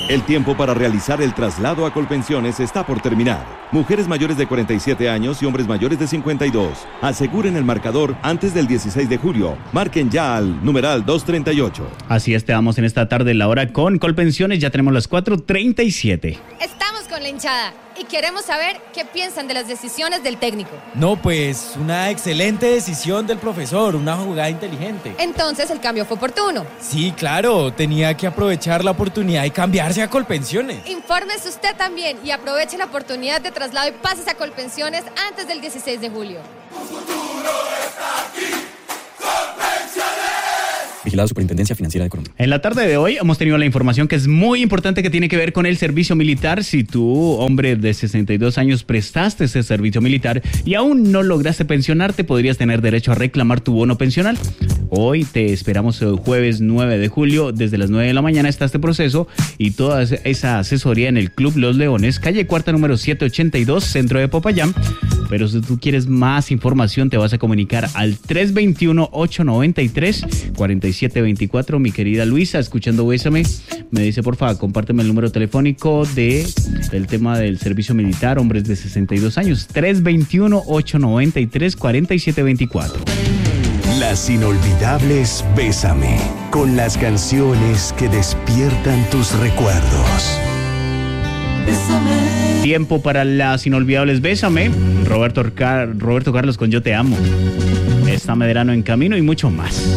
El tiempo para realizar el traslado a Colpensiones está por terminar. Mujeres mayores de 47 años y hombres mayores de 52. Aseguren el marcador antes del 16 de julio. Marquen ya al numeral 238. Así es, te vamos en esta tarde la hora con Colpensiones. Ya tenemos las 4:37. Estamos con la hinchada y queremos saber qué piensan de las decisiones del técnico. No, pues una excelente decisión del profesor, una jugada inteligente. Entonces el cambio fue oportuno. Sí, claro, tenía que aprovechar la oportunidad y cambiarse a Colpensiones. Infórmese usted también y aproveche la oportunidad de traslado y pases a Colpensiones antes del 16 de julio. Tu futuro está aquí. Colpensiones. Vigilado Superintendencia Financiera de Colombia. En la tarde de hoy hemos tenido la información que es muy importante, que tiene que ver con el servicio militar. Si tú, hombre de 62 años, prestaste ese servicio militar y aún no lograste pensionarte, podrías tener derecho a reclamar tu bono pensional. Hoy te esperamos el jueves 9 de julio, desde las 9 de la mañana está este proceso y toda esa asesoría en el Club Los Leones, calle Cuarta número 782, centro de Popayán. Pero si tú quieres más información, te vas a comunicar al 321-893-4724. Mi querida Luisa, escuchando Bésame, me dice, por favor, compárteme el número telefónico del tema del servicio militar, hombres de 62 años, 321-893-4724. Las inolvidables Bésame, con las canciones que despiertan tus recuerdos. Bésame. Tiempo para las inolvidables Bésame. Roberto Carlos con Yo Te Amo. Está Medrano en camino y mucho más.